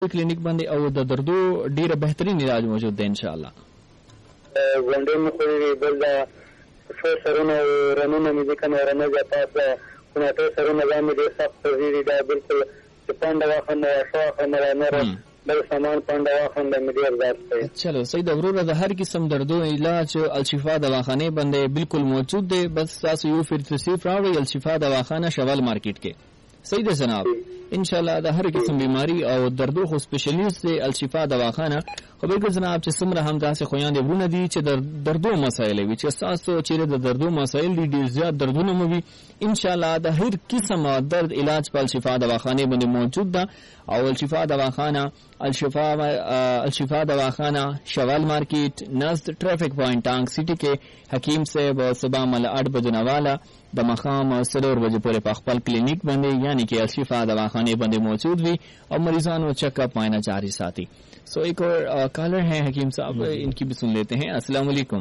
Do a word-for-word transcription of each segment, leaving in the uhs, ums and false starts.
Clinic باندې او د دردو ډیره بهترین علاج موجود دی ان شاء الله. غونډې مو خوري بل دا څو سرونه رنونه مې ځکه نه رنه زیاته کومه ته سرونه ځان دې سخت تزيري دا بالکل چې پاندا واخنه شاخه نه بل سامان پاندا واخنه مې ډیر زیات دی. چلو سید وروره د هر قسم دردو علاج الشفا دواخانه باندې بالکل موجود دی. بس تاسو یو فر تصریف راوړئ الشفا دواخانه شوال مارکیټ کې. صحیح ده جناب انشاءالله د هر قسم بیماری او دردو خو سپیشلیست دی الشفا دواخانه. خو بالکل جناب چې څومره هم داسې خویان ورونه دي چې د دردو مسایل وي چې تاسو چیرې د دردو مسایل دي ډیر زیات دردونه مو وي انشاءالله د هر قسم درد علاج په الشفا دواخانه باندې موجود ده. او الشفا دواخانه الشفا الشفا دواخانه شوال مارکیٹ نزد ٹریفک پوائنٹ ٹانگ سٹی کے حکیم صاحب صبح مل آٹھ بجے والا د مقام سلور بجے پورے په خپل کلینک باندې یعنی کہ الشفا دواخانے باندې موجود وی اور مریضانو چیک اپ پائنا جاری ساتھی. سو ایک اور کالر ہیں حکیم صاحب ان کی بھی سن لیتے ہیں. السلام علیکم.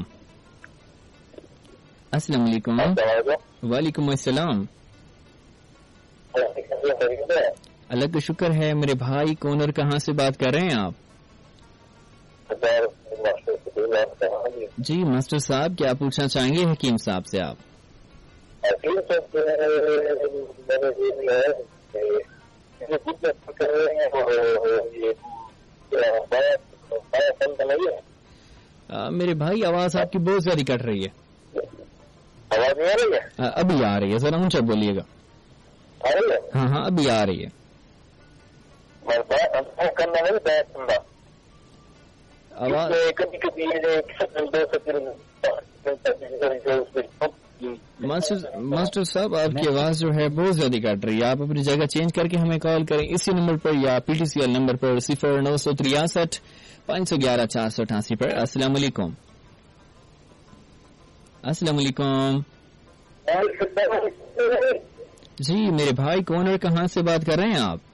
السلام علیکم. وعلیکم السلام. اللہ کا شکر ہے میرے بھائی. کون اور کہاں سے بات کر رہے ہیں آپ؟ جی ماسٹر صاحب کیا پوچھنا چاہیں گے حکیم صاحب سے آپ؟ میرے بھائی آواز آپ کی بہت زیادہ کٹ رہی ہے. آواز نہیں آ رہی ہے؟ ابھی آ رہی ہے ذرا اونچا بولیے گا. ہاں ہاں ابھی آ رہی ہے. ماسٹر صاحب آپ کی آواز جو ہے بہت زیادہ کٹ رہی ہے. آپ اپنی جگہ چینج کر کے ہمیں کال کریں اسی نمبر پر یا P T C L number پر صفر نو سو تریاسٹھ پانچ سو گیارہ چار سو اٹھاسی پر. السلام علیکم. السلام علیکم. جی میرے بھائی کون اور کہاں سے بات کر رہے ہیں آپ؟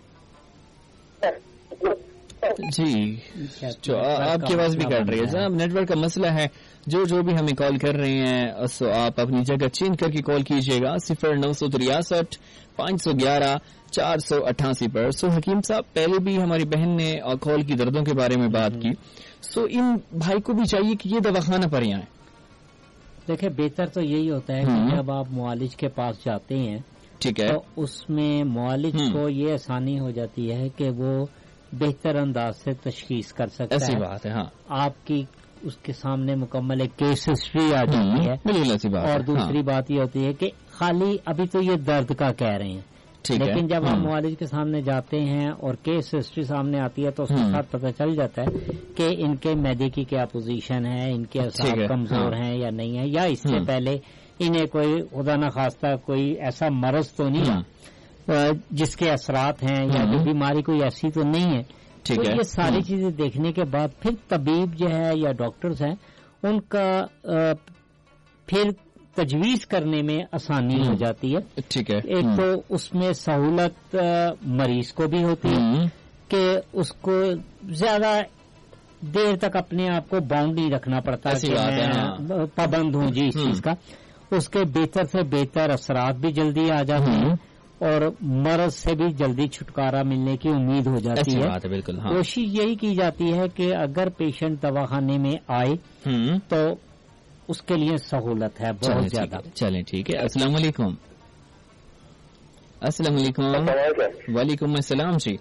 جی جو آپ کی آواز بھی کٹ رہی ہے جناب نیٹ ورک کا مسئلہ ہے. جو جو بھی ہمیں کال کر رہے ہیں سو آپ اپنی جگہ چینج کر کے کال کیجیے گا صفر نو سو تریاسٹھ پانچ سو گیارہ چار سو اٹھاسی پر. سو حکیم صاحب پہلے بھی ہماری بہن نے کال کی دردوں کے بارے میں بات کی. سو ان بھائی کو بھی چاہیے کہ یہ دواخانہ پر ہی آئیں. دیکھیں بہتر تو یہی ہوتا ہے کہ جب آپ معالج کے پاس جاتے ہیں ٹھیک ہے تو اس میں معالج کو یہ آسانی ہو جاتی ہے کہ وہ بہتر انداز سے تشخیص کر سکتا ہے. ایسی بات ہے. ہاں آپ کی اس کے سامنے مکمل ایک کیس ہسٹری آ جاتی ہے. اور دوسری بات یہ ہوتی ہے کہ خالی ابھی تو یہ درد کا کہہ رہے ہیں لیکن جب آپ معالج کے سامنے جاتے ہیں اور کیس ہسٹری سامنے آتی ہے تو اس کے ساتھ پتہ چل جاتا ہے کہ ان کے معدے کی کیا پوزیشن ہے, ان کے اعصاب کمزور ہیں یا نہیں ہے, یا اس سے پہلے انہیں کوئی خدا نخواستہ کوئی ایسا مرض تو نہیں ہے جس کے اثرات ہیں یا بیماری کوئی ایسی تو نہیں ہے. تو یہ ساری چیزیں دیکھنے کے بعد پھر طبیب جو ہے یا ڈاکٹرز ہیں ان کا پھر تجویز کرنے میں آسانی ہو جاتی ہے. ٹھیک ہے. ایک تو اس میں سہولت مریض کو بھی ہوتی ہے کہ اس کو زیادہ دیر تک اپنے آپ کو باؤنڈ نہیں رکھنا پڑتا کہ میں پابند ہوں جی اس چیز کا. اس کے بہتر سے بہتر اثرات بھی جلدی آ جاتے ہیں اور مرض سے بھی جلدی چھٹکارا ملنے کی امید ہو جاتی ہے. بالکل کوشش یہی کی جاتی ہے کہ اگر پیشنٹ دواخانے میں آئے تو اس کے لیے سہولت ہے بہت زیادہ. چلیں ٹھیک ہے. السلام علیکم. السلام علیکم. وعلیکم السلام. جی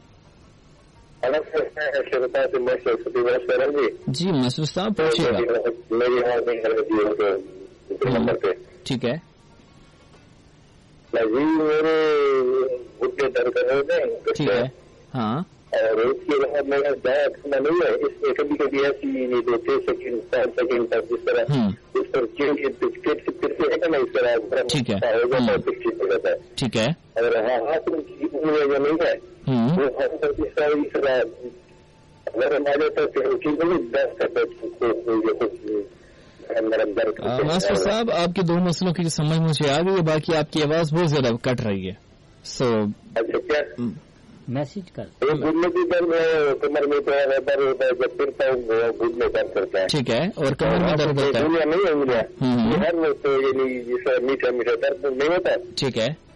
جی مسعود صاحب پوچھیے گا. ٹھیک ہے. میرے گھٹنے درد کر رہے تھے. ٹھیک ہے. ہاں اور اس کے بعد میں جایا کھانا نہیں ہے. اس میں کبھی کبھی ایسی دو چھ سیکنڈ پانچ سیکنڈ تک جس طرح اس پر چینج ہے نا اس طرح ٹھیک ہے ٹھیک ہو جاتا ہے. ٹھیک ہے. اگر ہاتھ میں جو نہیں ہے وہ ہاتھ پر اس طرح اس طرح اگر ہمارے دس ماسٹر صاحب آپ کے دو مسئلوں کی سمجھ مجھے آ گئی ہے. باقی آپ کی آواز بہت زیادہ کٹ رہی ہے. سو میسج کر گھٹنے کی درد ہے, کمر میں درد ہوتا ہے, جب پھرتا ہوں گھٹنے درد کرتا ہے. ٹھک ہے. اور کمر میں درد ہوتا ہے. نہیں انگلیاں ہر میں تو یعنی جیسا میٹھا میٹھا درد نہیں ہوتا. ٹھیک ہے.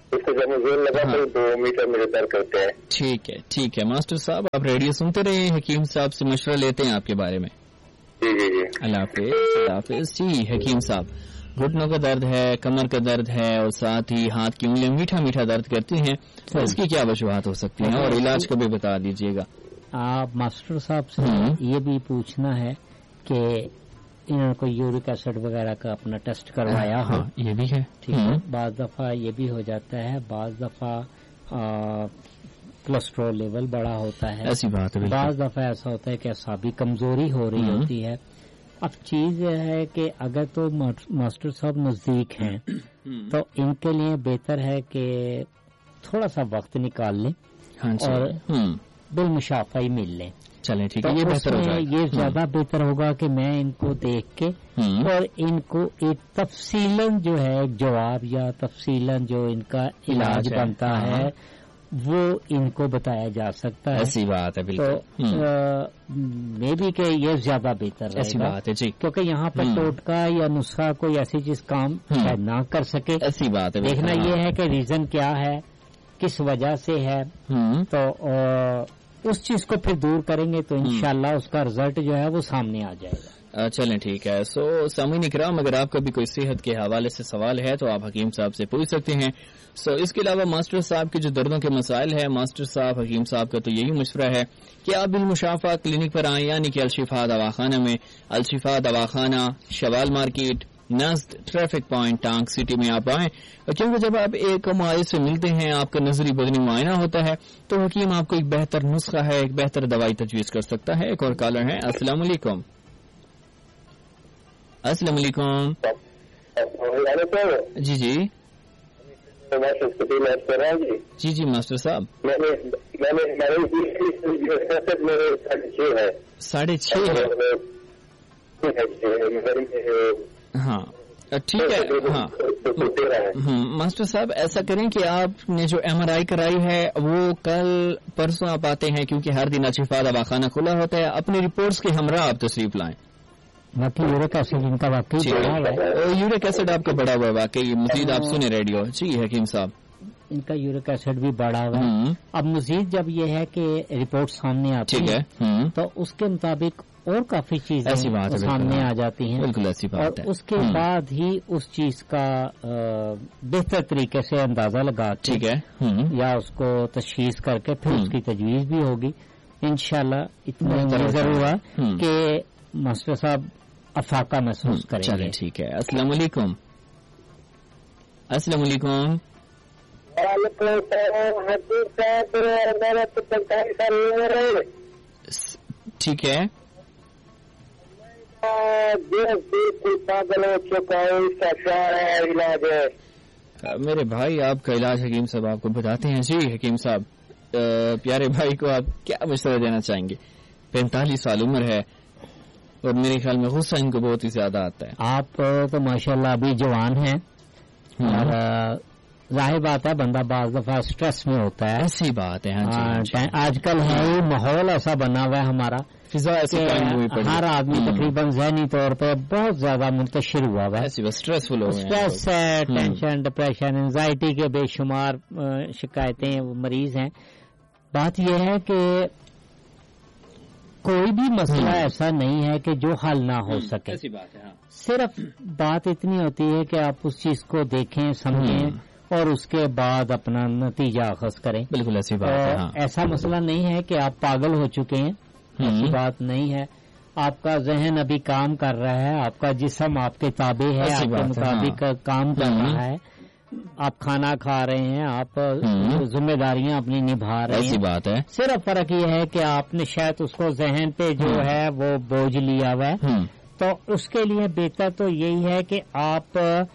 اس کو جب میں زور لگاتا ہوں تو میٹر میرے درد کرتے ہیں. ٹھیک ہے ٹھیک ہے ماسٹر صاحب آپ ریڈیو سنتے رہے حکیم صاحب سے مشورہ لیتے ہیں آپ کے بارے میں. جی جی جی اللہ حافظ. اللہ حافظ. جی حکیم صاحب گھٹنوں کا درد ہے کمر کا درد ہے اور ساتھ ہی ہاتھ کی انگلیاں میٹھا میٹھا درد کرتی ہیں تو اس کی کیا وجوہات ہو سکتی ہیں اور علاج کو بھی بتا دیجیے گا. آپ ماسٹر صاحب سے یہ بھی پوچھنا ہے کہ انہوں کو یورک ایسڈ وغیرہ کا اپنا ٹیسٹ کروایا. ہاں یہ بھی ہے. ٹھیک ہے. بعض دفعہ یہ بھی ہو جاتا ہے بعض دفعہ کولیسٹرول لیول بڑا ہوتا ہے. ایسی بات ہے. بعض دفعہ ایسا ہوتا ہے کہ اعصابی کمزوری ہو رہی ہوتی ہے. اب چیز یہ ہے کہ اگر تو ماسٹر صاحب نزدیک ہیں تو ان کے لیے بہتر ہے کہ تھوڑا سا وقت نکال لیں اور بالمشافہ مل لیں. چلیں ٹھیک ہے. یہ بہتر ہو جائے. یہ زیادہ بہتر ہوگا کہ میں ان کو دیکھ کے اور ان کو ایک تفصیلاً جو ہے جواب یا تفصیلاً جو ان کا علاج بنتا ہے وہ ان کو بتایا جا سکتا ہے. ایسی بات ہے. بالکل میں بھی کہ یہ زیادہ بہتر ہے. ایسی بات ہے جی. کیونکہ یہاں پر ٹوٹکا یا نسخہ کوئی ایسی چیز کام نہ کر سکے. ایسی بات ہے. دیکھنا یہ ہے کہ ریزن کیا ہے کس وجہ سے ہے تو اس چیز کو پھر دور کریں گے تو انشاءاللہ اس کا رزلٹ جو ہے وہ سامنے آ جائے گا. چلیں ٹھیک ہے. سو سامعین اکرام اگر آپ کا بھی کوئی صحت کے حوالے سے سوال ہے تو آپ حکیم صاحب سے پوچھ سکتے ہیں. سو اس کے علاوہ ماسٹر صاحب کے جو دردوں کے مسائل ہیں ماسٹر صاحب حکیم صاحب کا تو یہی مشورہ ہے کہ آپ بالمشافہ کلینک پر آئیں یعنی کہ الشفا دواخانہ میں. الشفا دواخانہ شوال مارکیٹ نزد ٹریفک پوائنٹ ٹانک سٹی میں آپ آئیں کیونکہ جب آپ ایک معالج سے ملتے ہیں آپ کا نظری بدنی معائنہ ہوتا ہے تو حکیم آپ کو ایک بہتر نسخہ ہے ایک بہتر دوائی تجویز کر سکتا ہے. ایک اور کالر ہے. السلام علیکم. السلام علیکم. جی جی جی جی ماسٹر صاحب ساڑھے چھ ہے. ہاں ٹھیک ہے. ہاں ماسٹر صاحب ایسا کریں کہ آپ نے جو ایم آر آئی کرائی ہے وہ کل پرسوں آپ آتے ہیں کیونکہ ہر دن الشفا دواخانہ کھلا ہوتا ہے. اپنی رپورٹس کے ہمراہ آپ تشریف لائیں. باقی یورک ایسڈ ان کا واقعی یورک ایسڈ آپ کا بڑا ہوا ہے واقعی. مزید آپ سنیں ریڈیو. جی حکیم صاحب ان کا یورک ایسڈ بھی بڑا ہوا ہے. اب مزید جب یہ ہے کہ رپورٹ سامنے آتی ہے تو اس کے مطابق اور کافی چیزیں سامنے آ جاتی ہیں. بالکل ایسی بات ہے. اس کے بعد ہی اس چیز کا بہتر طریقے سے اندازہ لگا ٹھیک ہے یا اس کو تشخیص کر کے پھر اس کی تجویز بھی ہوگی انشاءاللہ. اتنا ضرور ہے کہ ماسٹر صاحب افاقہ محسوس کریں. چلیں ٹھیک ہے. السلام علیکم. السلام علیکم. وعلیکم السلام. حضرت صاحب میرا تو پینتالیس سال عمر ہے. ٹھیک ہے. پاگل ہو چکا ہے اس کا کیا علاج ہے؟ میرے بھائی آپ کا علاج حکیم صاحب آپ کو بتاتے ہیں. جی حکیم صاحب پیارے بھائی کو آپ کیا مشورہ دینا چاہیں گے؟ پینتالیس سال عمر ہے اور میرے خیال میں غصہ ان کو بہت ہی زیادہ آتا ہے. آپ تو ماشاءاللہ ابھی جوان ہیں اور ظاہر بات ہے بندہ بعض دفعہ اسٹریس میں ہوتا ہے. ایسی بات ہے. آج کل ہے ماحول ایسا بنا ہوا ہے ہمارا ہر آدمی تقریباً ذہنی طور پہ بہت زیادہ منتشر ہوا ہوا ہے. اسٹریسفل اسٹریس ہے ٹینشن ڈپریشن انزائٹی کے بے شمار شکایتیں مریض ہیں. بات یہ ہے کہ کوئی بھی مسئلہ ایسا نہیں ہے کہ جو حل نہ ہو سکے. صرف بات اتنی ہوتی ہے کہ آپ اس چیز کو دیکھیں سمجھیں اور اس کے بعد اپنا نتیجہ اخذ کریں. بالکل ایسی بات ہے. ایسا مسئلہ نہیں ہے کہ آپ پاگل ہو چکے ہیں. ایسی بات نہیں ہے. آپ کا ذہن ابھی کام کر رہا ہے آپ کا جسم آپ کے تابع ہے آپ کے مطابق کام کر رہا ہے. آپ کھانا کھا رہے ہیں آپ ذمہ داریاں اپنی نبھا رہے ہیں. ایسی بات ہے. صرف فرق یہ ہے کہ آپ نے شاید اس کو ذہن پہ جو ہے وہ بوجھ لیا ہوا ہے. تو اس کے لیے بہتر تو یہی ہے کہ آپ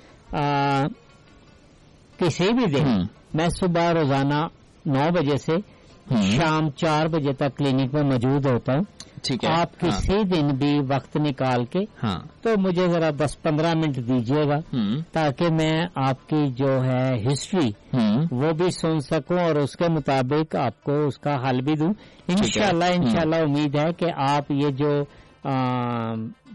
کسی بھی دن میں صبح روزانہ نو بجے سے شام چار بجے تک کلینک میں موجود ہوتا ہوں. ٹھیک ہے. آپ کسی دن بھی وقت نکال کے تو مجھے ذرا دس پندرہ منٹ دیجیے گا تاکہ میں آپ کی جو ہے ہسٹری وہ بھی سن سکوں اور اس کے مطابق آپ کو اس کا حل بھی دوں. انشاءاللہ انشاءاللہ امید ہے کہ آپ یہ جو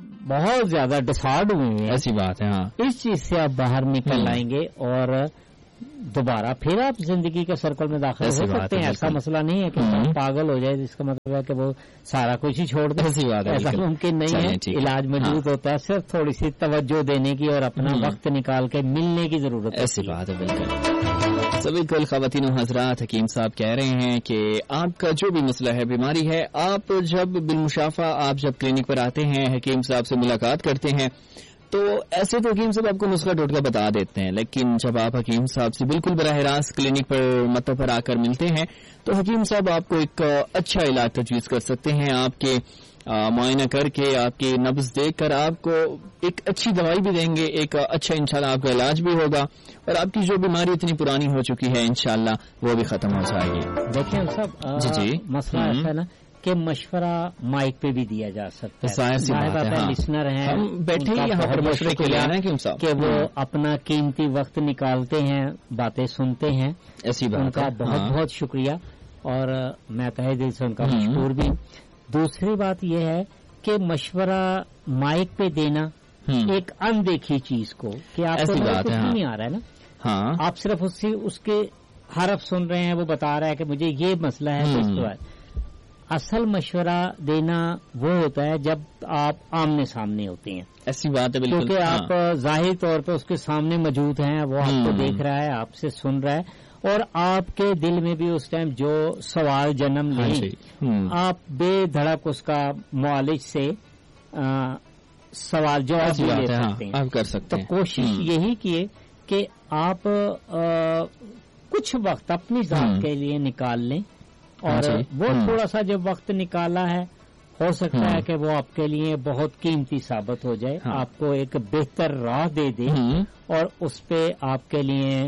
بہت زیادہ ڈسارڈ ہوئے ہیں ایسی بات ہے اس چیز سے آپ باہر نکل آئیں گے اور दोबारा फिर आप जिंदगी के सर्कल में दाखिल हो सकते हैं। ऐसा मसला नहीं है कि पागल हो जाए जिसका मतलब है कि वो सारा कुछ ही छोड़ दे, ऐसा मुमकिन नहीं है। इलाज मौजूद होता है, सिर्फ थोड़ी सी तवज्जो देने की और अपना वक्त निकाल के मिलने की जरूरत है। ऐसी बात है बिल्कुल। सभी कुल ख़वातीन और हज़रात, हकीम साहब कह रहे हैं कि आपका जो भी मसला है, बीमारी है, आप जब बिलमुशाफा आप जब क्लिनिक पर आते हैं, हकीम साहब से मुलाकात करते हैं, तो ऐसे तो हकीम साहब आपको नुस्खा टोटका बता देते हैं, लेकिन जब आप हकीम साहब से बिल्कुल बराह रास्त क्लिनिक पर मतलब पर आकर मिलते हैं तो हकीम साहब आपको एक अच्छा इलाज तजवीज़ कर सकते हैं। आपके मुआयना करके, आपकी नब्ज देखकर आपको एक अच्छी दवाई भी देंगे, एक अच्छा इंशाल्लाह आपका इलाज भी होगा और आपकी जो बीमारी इतनी पुरानी हो चुकी है इंशाल्लाह वो भी खत्म हो जाएगी। देखिए साहब, जी जी मसला ऐसा है ना कि मशवरा माइक पे भी दिया जा सकता है। हाँ। लिसनर हैं, हम बैठे ही यहाँ पर मशवरे के लिए ना कि वो अपना कीमती वक्त निकालते हैं, बातें सुनते हैं, ऐसी बात उनका है। बहुत हाँ। बहुत शुक्रिया और मैं तहे दिल से उनका मशकूर भी। दूसरी बात यह है कि मशवरा माइक पे देना एक अनदेखी चीज को कि आपको कुछ नहीं आ रहा है ना, हाँ। आप सिर्फ उससे उसके हरफ सुन रहे हैं, वो बता रहा है कि मुझे ये मसला है तो इसके बाद असल मशवरा देना वो होता है जब आप आमने सामने होते हैं। ऐसी बात है बिल्कुल, क्योंकि आप हाँ। जाहिर तौर पे उसके सामने मौजूद हैं, वो आपको देख रहा है, आपसे सुन रहा है और आपके दिल में भी उस टाइम जो सवाल जन्म ले, आप बेधड़क उसका मुआलिज से आ, सवाल जवाब भी ले सकते हैं, आप कर सकते हैं। तो कोशिश यही किए कि आप आ, कुछ वक्त अपनी जात के लिए निकाल लें और वो थोड़ा सा जब वक्त निकाला है हो सकता है कि वो आपके लिए बहुत कीमती साबित हो जाए, हाँ। आपको एक बेहतर राह दे दे और उस पे आपके लिए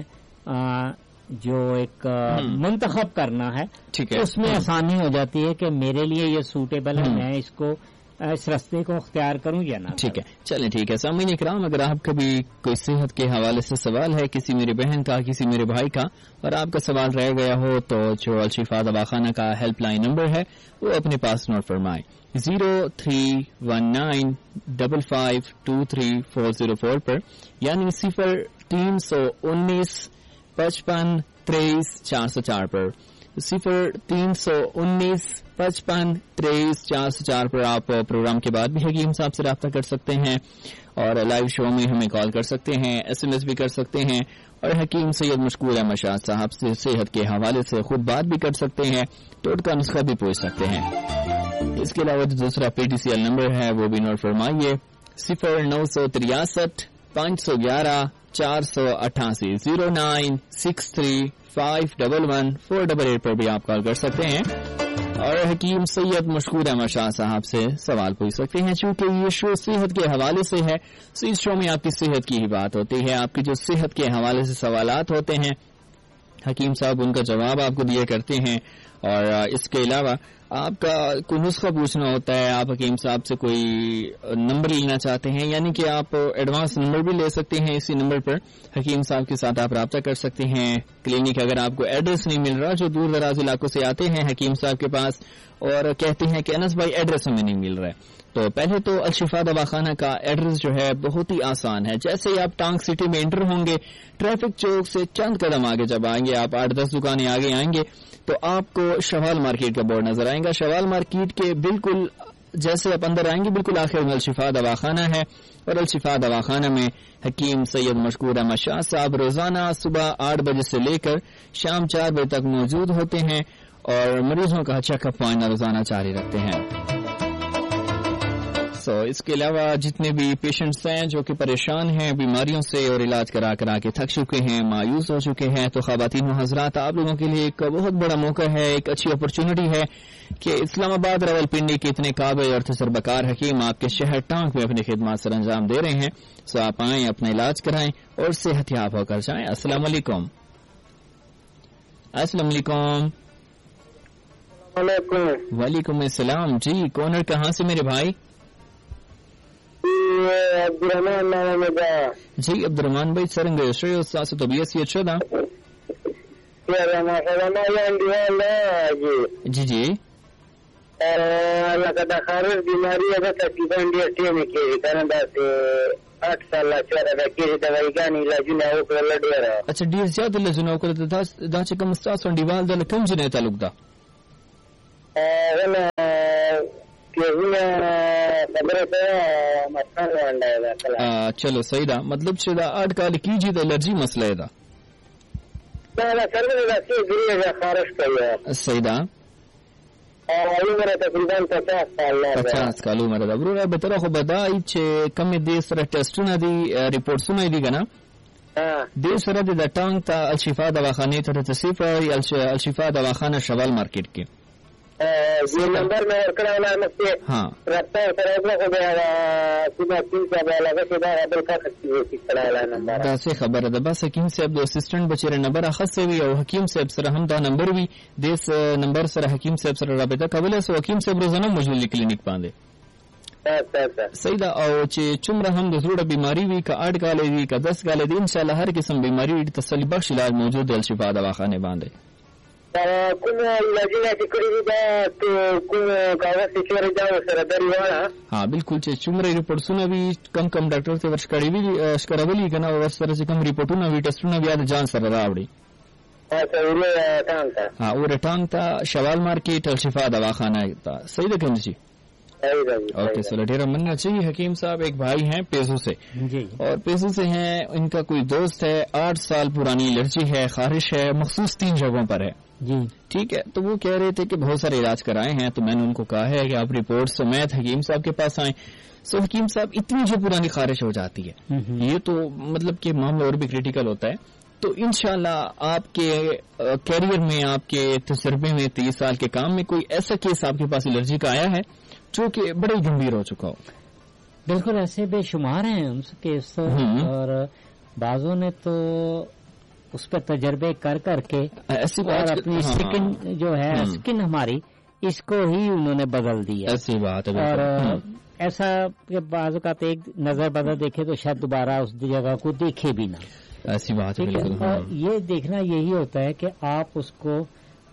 आ, जो एक मुंतखब करना है, है उसमें आसानी हो जाती है कि मेरे लिए ये सूटेबल है, मैं इसको इस रास्ते को अख्तियार करूं या ना। ठीक है, चलें ठीक है। सामीन इकराम, अगर आप कभी कोई सेहत के हवाले से सवाल है किसी मेरी बहन का, किसी मेरे भाई का, और आपका सवाल रह गया हो तो जो अलशिफा दवाखाना का हेल्पलाइन नंबर है वो अपने पास note फरमाएं, zero three one nine double five to three four zero four पर, यानी सिफर तीन सौ उन्नीस पचपन तेईस चार सौ चार पर, सिफर तीन सौ उन्नीस पचपन तेईस चार सौ चार पर आप प्रोग्राम के बाद भी हकीम साहब से रब्ता कर सकते हैं और लाइव शो में हमें कॉल कर सकते हैं, एसएमएस भी कर सकते हैं और हकीम सैयद मशकूर अहमद शाह साहब से सेहत के हवाले से खुद बात भी कर सकते हैं, टोटका नुस्खा भी पूछ सकते हैं। इसके अलावा जो दूसरा पीटीसीएल नंबर है वो भी नोट फरमाइए, सिफर नौ सौ तिरासठ पाँच सौ ग्यारह चार सौ अट्ठासी, zero nine six three five double one four double eight पर भी आप कॉल कर सकते हैं और हकीम सैयद मशकूर अहमद शाह साहब से सवाल पूछ सकते हैं। चूंकि ये शो सेहत के हवाले से है तो इस शो में आपकी सेहत की ही बात होती है, आपकी जो सेहत के हवाले से सवालात होते हैं हकीम साहब उनका जवाब आपको दिया करते हैं और इसके अलावा आपका कोई नुस्खा पूछना होता है, आप हकीम साहब से कोई नंबर लेना चाहते हैं, यानी कि आप एडवांस नंबर भी ले सकते हैं, इसी नंबर पर हकीम साहब के साथ आप राब्ता कर सकते हैं। क्लिनिक अगर आपको एड्रेस नहीं मिल रहा, जो दूर दराज इलाकों से आते हैं हकीम साहब के पास और कहते हैं कि अनस भाई एड्रेस हमें नहीं मिल रहा है, तो पहले तो अलशिफा दवाखाना का एड्रेस जो है बहुत ही आसान है। जैसे ही आप टांग सिटी में एंटर होंगे, ट्रैफिक चौक से चंद कदम आगे जब आएंगे, आप आठ दस दुकानें आगे आएंगे तो आपको शवाल मार्केट का बोर्ड नजर आएगा। शवाल मार्केट के बिल्कुल जैसे आप अंदर आएंगे बिल्कुल आखिर में अलशिफा दवाखाना है और अलशिफा दवाखाना में हकीम सैयद मशकूर अहमद शाह साहब रोजाना सुबह आठ बजे से लेकर शाम चार बजे तक मौजूद होते हैं और मरीजों का चेकअप पॉइंट रोजाना जारी रखते हैं। सो so, इसके अलावा जितने भी पेशेंट्स हैं जो कि परेशान हैं बीमारियों से और इलाज करा करा के थक चुके हैं, मायूस हो चुके हैं, तो ख़वातीन व हज़रात आप लोगों के लिए एक बहुत बड़ा मौका है, एक अच्छी अपॉर्चुनिटी है कि इस्लामाबाद रावलपिंडी के इतने काबिल और तजर्बाकार हकीम आपके शहर टांग में अपनी खिदमत सर अंजाम दे रहे हैं। सो आप आएं, अपना इलाज कराएं और सेहतयाब होकर जाएं। अस्सलाम वालेकुम। अस्सलाम वालेकुम। वालेकुम अस्सलाम। जी कौन और कहाँ से मेरे भाई? अब्दुलरहमान नाम है जी। अब्दुलरहमान भाई सरंग से तबीयत सी अच्छा था जी जी जी لکه د خارج بیماري هغه تقریبا ډېر ټیم کېږي که نه داسې آٹھ سال چوره د کېږي دوایګانې علاجونه وکړل ډېره. اچھا ډېر زیات علاجونه وکړل. دا چې کوم ستاسو انډیوال دی له کوم ځای تعلق ده؟ هغه پیزونه خبره کوه مسکان وانډی ده. چلو صحیح ده. مطلب چې دا آٹھ کال کېږي د الرجي مسله ده. دا دا سره داسې ګریږي خارج کوي. صحیح ده. عمر تقریبا پچاس کال پچاس کال عمر ده. وروره بهتره خو به دا وي چې کومې دې سره ټیسټونه دي ریپورټسونه دي که نه دې سره د ټانګ ته الشفا دواخانې ته تصریف راوړي. الشفا دواخانه شوال مارکیټ کې یہ نمبر میں ورکڑا والا مجھے رابطہ سره خو بیا سیده تین صاحب علاقه کې دا بل کا خصي کړه والا نمبر دا څه خبره ده. بس حکیم صاحب د اسسټنټ بچره نمبر اخصه وي او حکیم صاحب سره هم دا نمبر وي. د نمبر سره حکیم صاحب سره رابطه کولای سو. حکیم صاحب روزانه موجود کلینیک باندې صحیح ده. او چې څومره هم د زړه بیماری وي که آٹھ کال وي که دس کال دي ان شاء الله هر قسم بیماری وي تسلی بخش علاج موجود دی الشفا دواخانه باندې. کوم علاجونه چې کړي دي دا کوم کاغذ چې چورې دا سره دري وانه ها بالکل چې څومره ریپورټونه وي کم کم ډاکټر ته ورشکړي وي شکرولي کنه او سره چې کم ریپورټونه وي ټیسټونه بیا د جان سره راوړي. اچھا ورې ټانګ ته ها ور ټانګ ته شوال مارکیټ الشفا دواخانه ته. صحیح ده کوم شي؟ اوکے سر ڈھیر مننا چاہیے. حکیم صاحب ایک بھائی ہیں پیسو سے اور پیسو سے ہیں. ان کا کوئی دوست ہے آٹھ سال پرانی الرجی ہے خارش ہے مخصوص تین جگہوں پر ہے جی ٹھیک ہے. تو وہ کہہ رہے تھے کہ بہت سارے علاج کرائے ہیں تو میں نے ان کو کہا ہے کہ آپ رپورٹ سمیت حکیم صاحب کے پاس آئیں. سو حکیم صاحب اتنی جو پرانی خارش ہو جاتی ہے یہ تو مطلب کہ معاملہ اور بھی کریٹیکل ہوتا ہے. تو انشاءاللہ آپ کے کیریئر میں آپ کے تجربے میں تیس سال کے کام میں کوئی ایسا کیس آپ کے پاس الرجی کا آیا ہے جو کہ بڑا ہی گمبھیر ہو چکا ہو؟ بالکل ایسے بے شمار ہیں ان کیس اور بعضوں نے تو اس پہ تجربے کر کر کے اور اپنی سکن جو ہے سکن ہماری اس کو ہی انہوں نے بدل دی ہے. ایسی بات ہے. اور ایسا کہ بعض اوقات ایک نظر بدل دیکھے تو شاید دوبارہ اس جگہ کو دیکھے بھی نہ. ایسی بات ہے. اور یہ دیکھنا یہی ہوتا ہے کہ آپ اس کو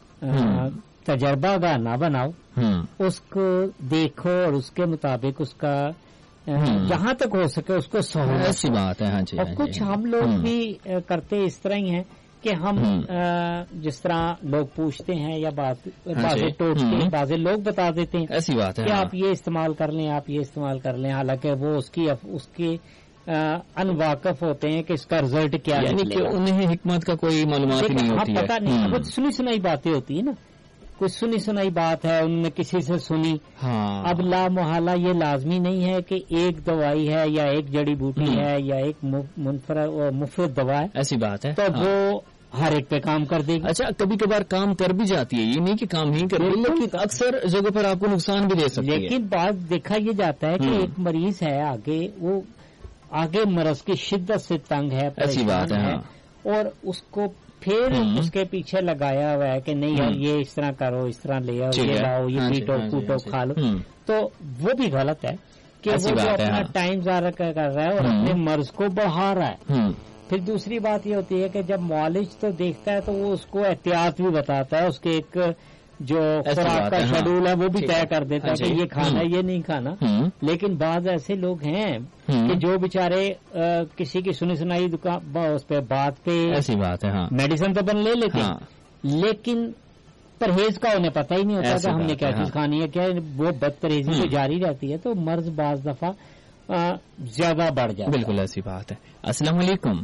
تجربہ کا نہ بناؤ اس کو دیکھو اور اس کے مطابق اس کا جہاں تک ہو سکے اس کو سہولت. ایسی بات ہے. ہاں جی. اور کچھ ہم لوگ بھی کرتے اس طرح ہی ہیں کہ ہم جس طرح لوگ پوچھتے ہیں یا بازے ٹوٹتے ہیں بازے لوگ بتا دیتے ہیں ایسی بات ہے کہ آپ یہ استعمال کر لیں آپ یہ استعمال کر لیں حالانکہ وہ اس کی اس کی ان واقف ہوتے ہیں کہ اس کا رزلٹ کیا ہے یعنی کہ انہیں حکمت کا کوئی معلومات نہیں ہوتی ہے. پتہ نہیں کچھ سنی سنائی باتیں ہوتی ہیں نا کچھ سنی سنائی بات ہے انہوں نے کسی سے سنی. اب لا محالہ یہ لازمی نہیں ہے کہ ایک دوائی ہے یا ایک جڑی بوٹی ہے یا ایک مفید دوا ہے. ایسی بات ہے. تو وہ ہر ایک پہ کام کر دے گی. اچھا کبھی کبھار کام کر بھی جاتی ہے یہ نہیں کہ کام نہیں کر رہی لیکن اکثر جگہوں پر آپ کو نقصان بھی دے سکتی ہے. لیکن بات دیکھا یہ جاتا ہے کہ ایک مریض ہے آگے وہ آگے مرض کی شدت سے تنگ ہے ایسی بات ہے اور اس کو پھر اس کے پیچھے لگایا ہوا ہے کہ نہیں یار یہ اس طرح کرو اس طرح لے آؤ یہ لاؤ یہ پیٹو کوٹو کھا لو تو وہ بھی غلط ہے کہ وہ اپنا ٹائم ضائع کر رہا ہے اور اپنے مرض کو بڑھا رہا ہے. پھر دوسری بات یہ ہوتی ہے کہ جب معالج تو دیکھتا ہے تو وہ اس کو احتیاط بھی بتاتا ہے اس کے ایک جو خوراک کا شیڈول ہے وہ بھی طے کر دیتا ہے کہ یہ کھانا ہے یہ نہیں کھانا. لیکن بعض ایسے لوگ ہیں کہ جو بیچارے کسی کی سنی سنائی دکان اس پہ بات پہ ایسی بات ہے میڈیسن تو بن لے لیتے ہیں لیکن پرہیز کا انہیں پتہ ہی نہیں ہوتا کہ ہم نے کیا چیز کھانی ہے کیا وہ بد پرہیزی تو جاری رہتی ہے تو مرض بعض دفعہ زیادہ بڑھ جاتا ہے. بالکل ایسی بات ہے. السلام علیکم.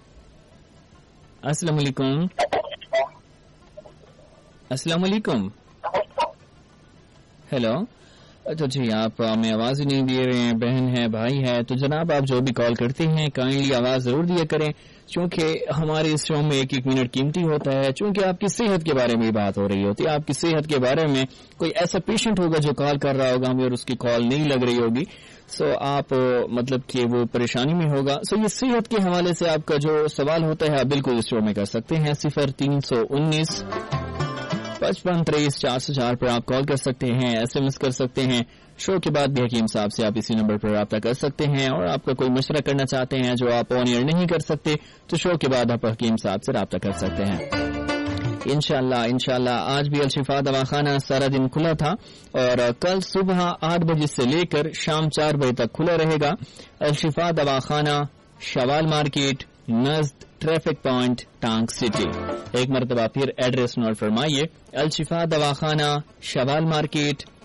السلام علیکم. السلام علیکم. ہیلو. اچھا جی آپ ہمیں آواز ہی نہیں دے رہے ہیں بہن ہے بھائی ہے تو جناب آپ جو بھی کال کرتے ہیں کائنڈلی آواز ضرور دیا کریں چونکہ ہمارے اس شو میں ایک ایک منٹ قیمتی ہوتا ہے چونکہ آپ کی صحت کے بارے میں بات ہو رہی ہوتی ہے. آپ کی صحت کے بارے میں کوئی ایسا پیشنٹ ہوگا جو کال کر رہا ہوگا ہمیں اور اس کی کال نہیں لگ رہی ہوگی سو آپ مطلب کہ وہ پریشانی میں ہوگا. سو یہ صحت کے حوالے سے آپ کا جو سوال ہوتا ہے آپ بالکل اس شو میں کر سکتے ہیں. صفر تین سو انیس پچپن تیئیس چار سو چار پر آپ کال کر سکتے ہیں ایس ایم ایس کر سکتے ہیں. شو کے بعد بھی حکیم صاحب سے آپ اسی نمبر پر رابطہ کر سکتے ہیں اور آپ کا کوئی مشورہ کرنا چاہتے ہیں جو آپ آن ایئر نہیں کر سکتے تو شو کے بعد آپ حکیم صاحب سے رابطہ کر سکتے ہیں. انشاءاللہ انشاءاللہ آج بھی الشفا دواخانہ سارا دن کھلا تھا اور کل صبح آٹھ بجے سے لے کر شام چار بجے تک کھلا رہے گا. الشفا دواخانہ شوال مارکیٹ نزد ٹریفک پوائنٹ ٹانک سٹی. ایک مرتبہ پھر ایڈریس نوٹ فرمائیے. الشفا دواخانہ شوال مارکیٹ